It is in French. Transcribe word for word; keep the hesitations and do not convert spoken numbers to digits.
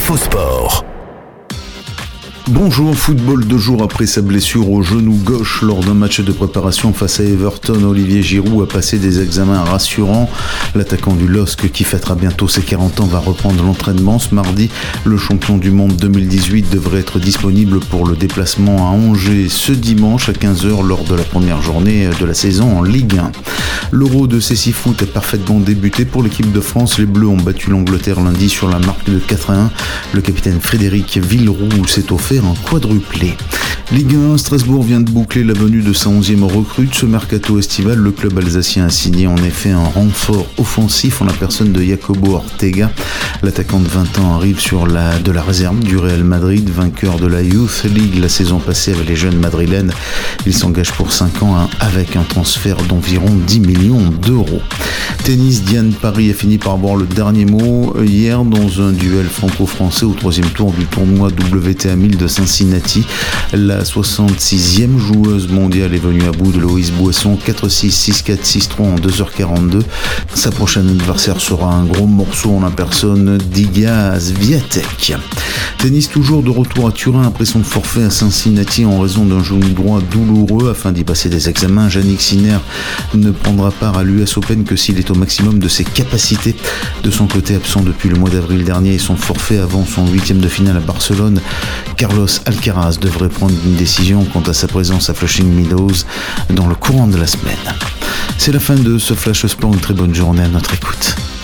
Infosport. Bonjour, football deux jours après sa blessure au genou gauche lors d'un match de préparation face à Everton, Olivier Giroud a passé des examens rassurants. L'attaquant du L O S C qui fêtera bientôt ses quarante ans va reprendre l'entraînement. Ce mardi, le champion du monde deux mille dix-huit devrait être disponible pour le déplacement à Angers ce dimanche à quinze heures lors de la première journée de la saison en Ligue un. L'Euro de Cécifoot a parfaitement débuté pour l'équipe de France. Les Bleus ont battu l'Angleterre lundi sur la marque de quatre à un. Le capitaine Frédéric Villeroux s'est offert un quadruplé. Ligue un, Strasbourg vient de boucler la venue de sa onzième recrue. Ce mercato estival, le club alsacien a signé en effet un renfort offensif en la personne de Jacobo Ortega. L'attaquant de vingt ans arrive sur la, de la réserve du Real Madrid, vainqueur de la Youth League la saison passée avec les jeunes madrilènes. Il s'engage pour cinq ans hein, avec un transfert d'environ dix millions d'euros. Tennis, Diane Paris a fini par avoir le dernier mot hier dans un duel franco-français au troisième tour du tournoi W T A mille de Cincinnati. La soixante-sixième joueuse mondiale est venue à bout de Loïs Boisson, quatre six, six quatre, six trois en deux heures quarante-deux. Sa prochaine adversaire sera un gros morceau en la personne d'Iga Swiatek. Tennis toujours de retour à Turin après son forfait à Cincinnati en raison d'un genou droit douloureux. Afin d'y passer des examens, Jannik Sinner ne prendra part à l'U S Open que s'il est au maximum de ses capacités. De son côté, absent depuis le mois d'avril dernier et son forfait avant son huitième de finale à Barcelone, Carlos Alcaraz devrait prendre une décision quant à sa présence à Flushing Meadows dans le courant de la semaine. C'est la fin de ce Flash Sport, une très bonne journée à notre écoute.